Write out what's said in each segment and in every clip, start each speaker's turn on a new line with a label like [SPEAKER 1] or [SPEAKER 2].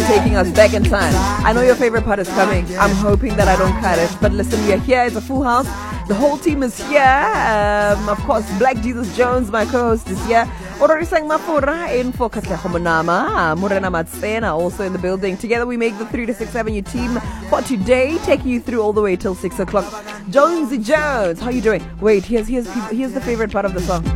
[SPEAKER 1] taking us back in time. I know your favorite part is coming. I'm hoping that I don't cut it. But listen, we are here. It's a full house. The whole team is here. Of course, Black Jesus Jones, my co-host, is here. Ororisang Mafura in for Katlego Monama. Morena Matsena also in the building. Together we make the 3 to 6 Avenue team for today, taking you through all the way till 6 o'clock. Jonesy Jones, how you doing? Wait, here's the favorite part of the song.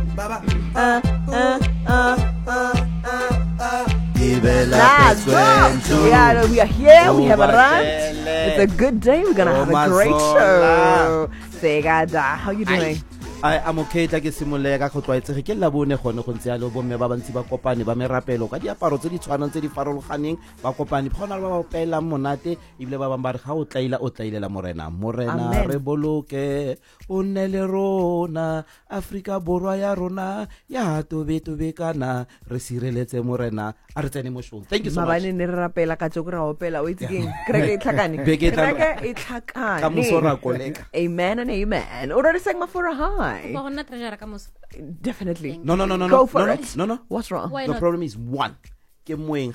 [SPEAKER 1] Yeah, we are here. We have a rant. It's a good day. We're gonna have a great show. Segada, how you doing?
[SPEAKER 2] I'm okay tla ke simole ka go twaetse ke la bone gone go ntse ya lo bomme ba bantsi ba kopane ba merapelo ka diaparo tse di tshwanang tse di farologaneng ba kopane phona ba pela monate ibile ba bamba re ga o tlailela morena re boloke o nne le rona Afrika borwa ya rona ya tobe kana re sireletse morena a re tsene mo show. Thank you so much.
[SPEAKER 1] Mabane ne re rapela ka tsokora opela o itse keng kreke itlhakane
[SPEAKER 2] ka mosora kolega.
[SPEAKER 1] Amen and amen. Already sang Mafura hi. Definitely.
[SPEAKER 2] No.
[SPEAKER 1] Go for it.
[SPEAKER 2] No.
[SPEAKER 1] What's wrong?
[SPEAKER 2] The problem is one. Don't worry.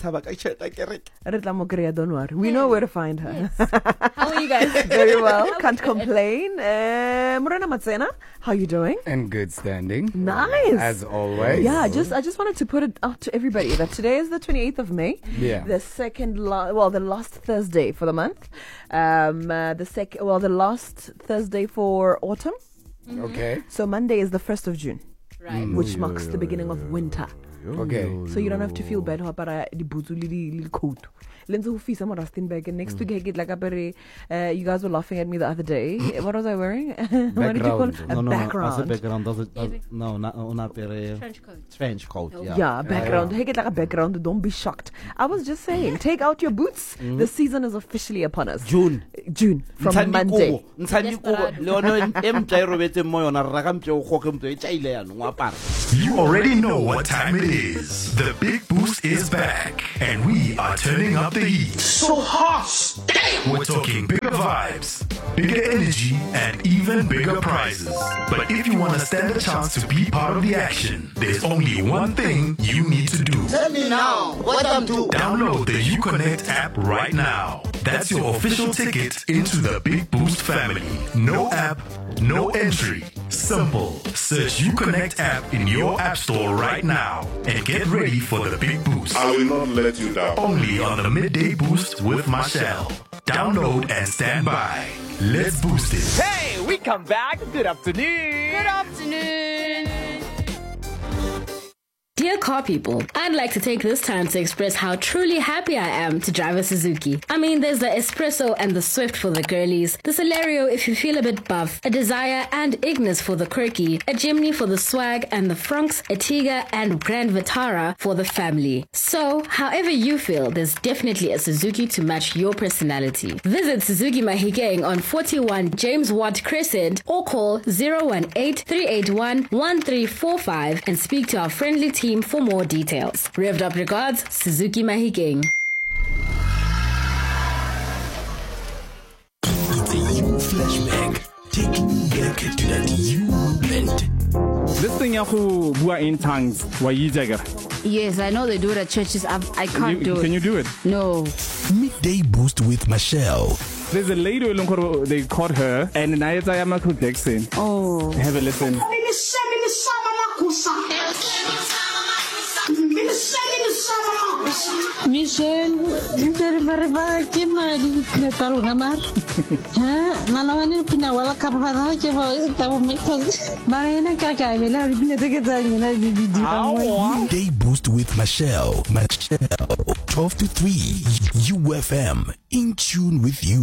[SPEAKER 1] We know where to find her.
[SPEAKER 3] Yes. How are you guys?
[SPEAKER 1] Very well. Can't complain. Morena Matsena, how you doing?
[SPEAKER 4] In good standing.
[SPEAKER 1] Nice.
[SPEAKER 4] As always.
[SPEAKER 1] Yeah, I just wanted to put it out to everybody that today is the 28th of May.
[SPEAKER 4] Yeah.
[SPEAKER 1] The the last Thursday for the month. The last Thursday for autumn.
[SPEAKER 4] Okay.
[SPEAKER 1] So Monday is the 1st of June.
[SPEAKER 3] Right.
[SPEAKER 1] Which marks the beginning of winter.
[SPEAKER 4] Okay.
[SPEAKER 1] So you don't have to feel bad about the boots little coat. Lenzo Hufisa Rustenberg and next week I get like you guys were laughing at me the other day. What was I wearing? What did you call it? A background.
[SPEAKER 2] Trench coat.
[SPEAKER 1] Yeah, background. Hey, get like a background. Don't be shocked. I was just saying, take out your boots. The season is officially upon us.
[SPEAKER 2] June
[SPEAKER 1] from Monday.
[SPEAKER 2] You
[SPEAKER 5] already know what time it is. The Big Boost is back, and we are turning up the heat. So hot! Damn! We're talking bigger vibes, bigger energy, and even bigger prizes. But if you want to stand a chance to be part of the action, there's only one thing you need to do.
[SPEAKER 6] Tell me now, what I'm doing.
[SPEAKER 5] Download the UConnect app right now. That's your official ticket into the Big Boost family. No app, no entry. Simple. Search UConnect app in your app store right now and get ready for the Big Boost.
[SPEAKER 7] I will not let you down.
[SPEAKER 5] Only on the Midday Boost with Marcel. Download and stand by. Let's boost it.
[SPEAKER 8] Hey, we come back. Good afternoon.
[SPEAKER 3] Good afternoon.
[SPEAKER 9] Dear car people, I'd like to take this time to express how truly happy I am to drive a Suzuki. I mean, there's the Espresso and the Swift for the girlies, the Celerio if you feel a bit buff, a Desire and Ignis for the quirky, a Jimny for the swag, and the Franks, a Tiga and Grand Vitara for the family. So, however you feel, there's definitely a Suzuki to match your personality. Visit Suzuki Mahikeng on 41 James Watt Crescent or call 018-381-1345 and speak to our friendly team for more details. Revved up regards, Suzuki Mahikeng.
[SPEAKER 5] It's a U flashback. Taking you back to that U moment.
[SPEAKER 8] This thing yahu bua in tongues.
[SPEAKER 3] Yes, I know they do it at churches. I can't do it.
[SPEAKER 8] Can you do it?
[SPEAKER 3] No.
[SPEAKER 5] Midday Boost with Michelle.
[SPEAKER 8] There's a lady they caught her and Nayata Michael Jackson.
[SPEAKER 3] Oh.
[SPEAKER 8] Have a listen.
[SPEAKER 10] Michelle, intermarva ke madi ke talo namar. Ha, nalawani pinawala kapara ke tabo mekos. Marina kaka vela ribina take tani na bibi.
[SPEAKER 5] Day Boost with Michelle, 12 to 3, UFM, in tune with you.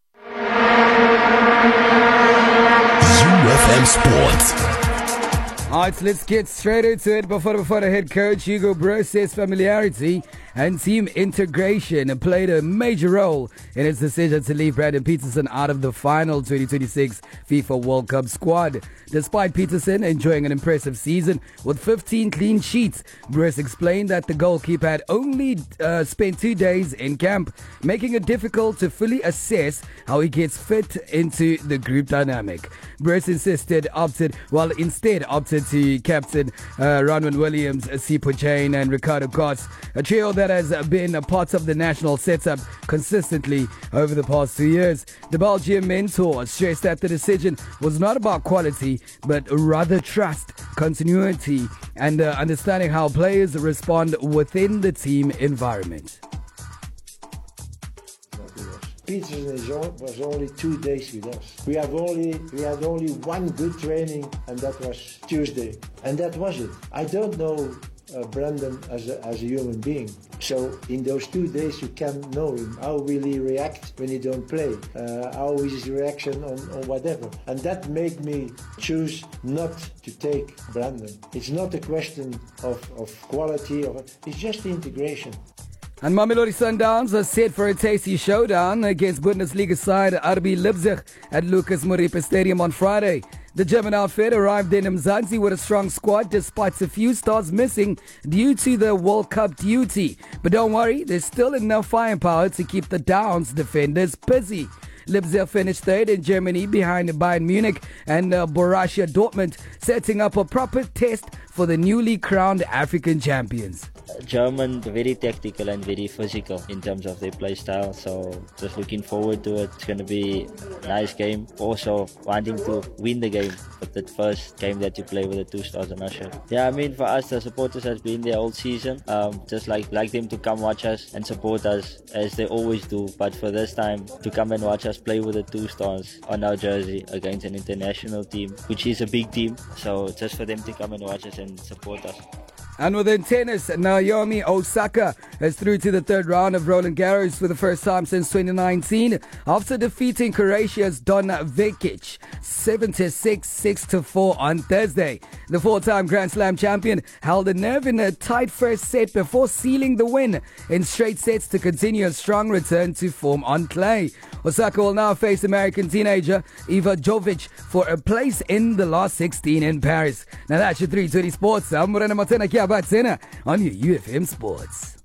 [SPEAKER 5] UFM Sports.
[SPEAKER 4] Alright, let's get straight into it. Before the head coach Hugo Broos says familiarity and team integration played a major role in his decision to leave Brandon Peterson out of the final 2026 FIFA World Cup squad. Despite Peterson enjoying an impressive season with 15 clean sheets, Broos explained that the goalkeeper had only spent 2 days in camp, making it difficult to fully assess how he gets fit into the group dynamic. Broos instead opted to captain Ronwen Williams, Sipho Jane and Ricardo Goss, a trio that that has been a part of the national setup consistently over the past 2 years. The Belgian mentor stressed that the decision was not about quality, but rather trust, continuity, and understanding how players respond within the team environment.
[SPEAKER 7] Peterson was only 2 days with us. We had only one good training, and that was Tuesday, and that was it. I don't know Brandon as a human being. So in those 2 days you can know him. How will he react when he don't play? How is his reaction on whatever? And that made me choose not to take Brandon. It's not a question of quality, it's just the integration.
[SPEAKER 4] And Mamelodi Sundowns are set for a tasty showdown against Bundesliga side RB Leipzig at Lucas Moripe Stadium on Friday. The German outfit arrived in Mzansi with a strong squad despite a few stars missing due to the World Cup duty. But don't worry, there's still enough firepower to keep the Downs defenders busy. Leipzig finished third in Germany behind Bayern Munich and Borussia Dortmund, setting up a proper test for the newly crowned African champions.
[SPEAKER 11] German, very tactical and very physical in terms of their play style, so just looking forward to it. It's going to be a nice game. Also wanting to win the game, but that first game that you play with the 2 stars, I'm not sure. Yeah, I mean, for us, the supporters has been there all season. Just like them to come watch us and support us as they always do, but for this time to come and watch us play with the 2 stars on our jersey against an international team, which is a big team, so just for them to come and watch us and support us.
[SPEAKER 4] And within tennis, Naomi Osaka is through to the third round of Roland Garros for the first time since 2019 after defeating Croatia's Donna Vekic 7-6, 6-4 on Thursday. The 4-time Grand Slam champion held a nerve in a tight first set before sealing the win in straight sets to continue a strong return to form on clay. Osaka will now face American teenager Iva Jovic for a place in the last 16 in Paris. Now that's your 320 Sports. I'm Morena Matena Kiabatsena on your UFM Sports.